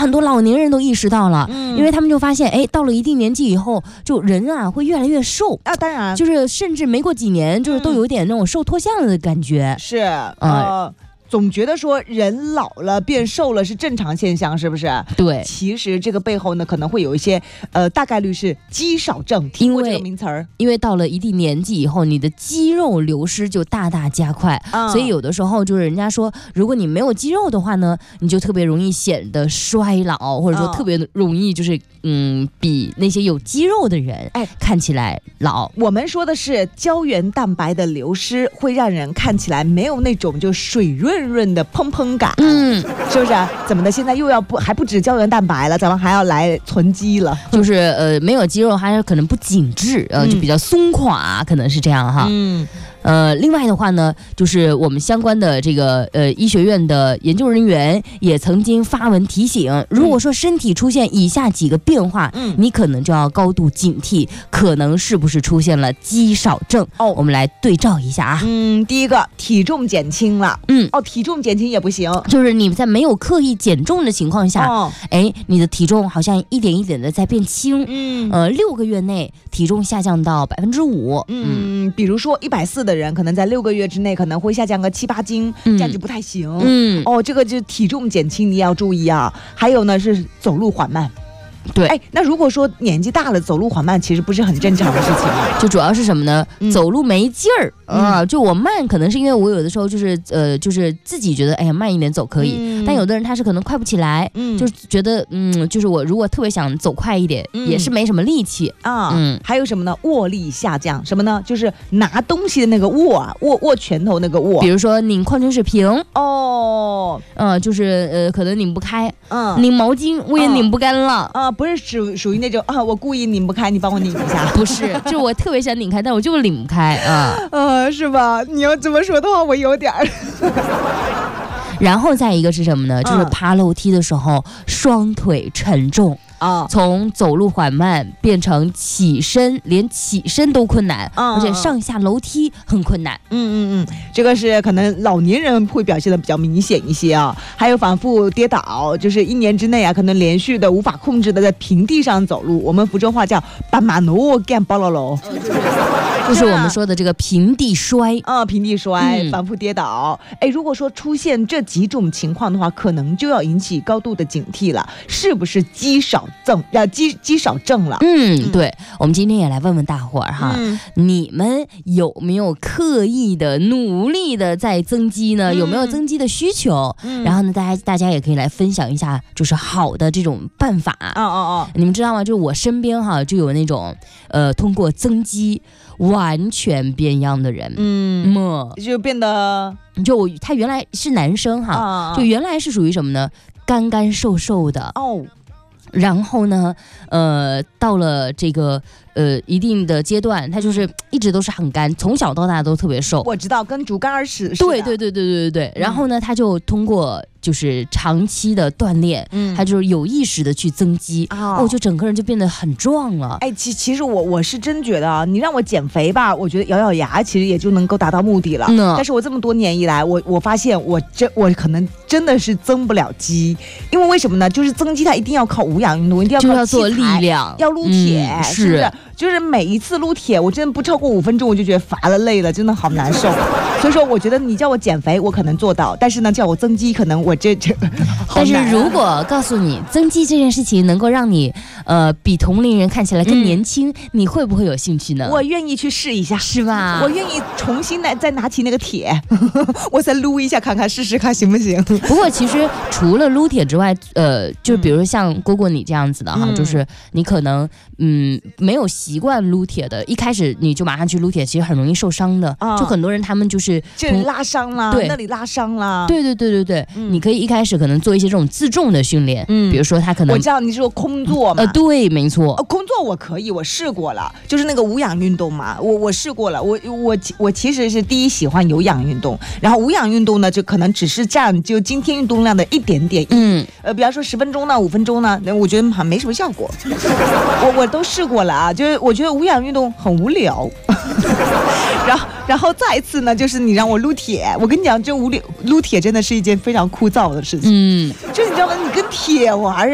很多老年人都意识到了，因为他们就发现，到了一定年纪以后，就人啊会越来越瘦啊，当然， 就是甚至没过几年，就是都有一点那种瘦脱相了的感觉。 是总觉得说人老了变瘦了是正常现象，是不是？ 对， 其实这个背后呢，可能会有一些大概率是肌少症，听过这个名词儿。 因为到了一定年纪以后，你的肌肉流失就大大加快，所以有的时候就是人家说，如果你没有肌肉的话呢，你就特别容易显得衰老，或者说特别容易就是比那些有肌肉的人看起来老。 我们说的是胶原蛋白的流失会让人看起来没有那种就水润的砰砰感，是不是？怎么的？现在又要还不止胶原蛋白了，咱们还要来存肌了， 就是没有肌肉还是可能不紧致，就比较松垮，可能是这样哈。另外的话呢，就是我们相关的这个医学院的研究人员也曾经发文提醒，如果说身体出现以下几个变化，你可能就要高度警惕，可能是不是出现了肌少症。我们来对照一下啊。 第一个体重减轻了，体重减轻也不行， 就是你在没有刻意减重的情况下，你的体重好像一点一点的在变轻，6个月内体重下降到5%， 比如说140的人，可能在6个月之内可能会下降个7、8斤，这样就不太行。这个就体重减轻你也要注意啊。还有呢是走路缓慢。 对， 那如果说年纪大了走路缓慢，其实不是很正常的事情啊。 就主要是什么呢？走路没劲儿就我慢，可能是因为我有的时候就是就是自己觉得慢一点走可以，但有的人他是可能快不起来，就是觉得就是我如果特别想走快一点，也是没什么力气啊。还有什么呢？握力下降，什么呢？就是拿东西的那个握拳头那个握， 比如说拧矿泉水瓶就是可能拧不开，拧毛巾我也拧不干了不是属于那种我故意拧不开，你帮我拧一下。 不是，就我特别想拧开，但我就拧不开是吧？你要这么说的话，我有点儿。 然后再一个是什么呢？就是爬楼梯的时候双腿沉重从走路缓慢变成起身，连起身都困难，而且上下楼梯很困难。 这个是可能老年人会表现的比较明显一些啊。还有反复跌倒，就是1年之内啊，可能连续的无法控制的在平地上走路，我们福州话叫把马奴干包了喽。 就是我们说的这个平地摔平地摔，反复跌倒。如果说出现这几种情况的话，可能就要引起高度的警惕了，是不是肌少症了？ 对，我们今天也来问问大伙儿哈，你们有没有刻意的努力的在增肌呢？有没有增肌的需求？然后呢，大家也可以来分享一下，就是好的这种办法。你们知道吗？就我身边哈，就有那种通过增肌完全变样的人， 就变得他原来是男生哈，就原来是属于什么呢？干干瘦瘦的然后呢到了这个一定的阶段，他就是一直都是很干，从小到大都特别瘦。 我知道，跟竹竿似的。 对。然后呢，他就通过就是长期的锻炼，他就是有意识的去增肌，就整个人就变得很壮了。 其实我是真觉得你让我减肥吧，我觉得咬咬牙其实也就能够达到目的了。但是我这么多年以来，我发现我可能真的是增不了肌，因为为什么呢？就是增肌它一定要靠无氧运动，一定要靠就要做力量， 要撸铁，是不是？就是每一次撸铁，我真的不超过5分钟，我就觉得乏了累了，真的好难受。所以说，我觉得你叫我减肥，我可能做到，但是呢，叫我增肌，可能我这但是如果告诉你增肌这件事情能够让你比同龄人看起来更年轻，你会不会有兴趣呢？ 我愿意去试一下， 是吧？ 我愿意重新再拿起那个铁，我再撸一下看看，试试看行不行？ 不过其实除了撸铁之外，就比如像蝈蝈你这样子的哈，就是你可能没有习惯撸铁的，一开始你就马上去撸铁，其实很容易受伤的。就很多人他们就是这里拉伤啦，那里拉伤啦。 对，你可以一开始可能做一些这种自重的训练，比如说他可能我知道你说空坐嘛， 对，没错， 空坐我可以，我试过了，就是那个无氧运动嘛，我试过了，我其实是第一喜欢有氧运动，然后无氧运动呢就可能只是占就今天运动量的一点点，比方说10分钟呢5分钟呢，我觉得好像没什么效果，我都试过了啊，就是我觉得无氧运动很无聊。然后再一次呢，就是你让我撸铁，我跟你讲，这撸铁真的是一件非常枯燥的事情。就你知道吗？你跟铁玩